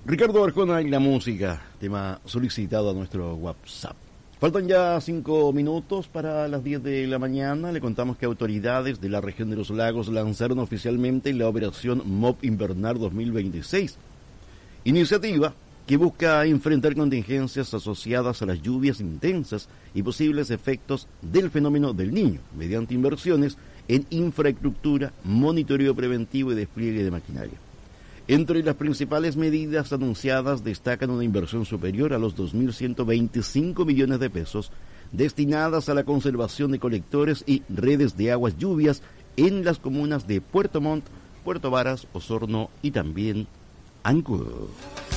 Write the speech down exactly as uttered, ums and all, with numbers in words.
Ricardo Arjona y la música, tema solicitado a nuestro WhatsApp. Faltan ya cinco minutos para las diez de la mañana. Le contamos que autoridades de la región de los lagos lanzaron oficialmente la operación M O B Invernal dos mil veintiséis. Iniciativa que busca enfrentar contingencias asociadas a las lluvias intensas y posibles efectos del fenómeno del Niño, mediante inversiones en infraestructura, monitoreo preventivo y despliegue de maquinaria. Entre las principales medidas anunciadas destacan una inversión superior a los dos mil ciento veinticinco millones de pesos destinadas a la conservación de colectores y redes de aguas lluvias en las comunas de Puerto Montt, Puerto Varas, Osorno y también Ancud.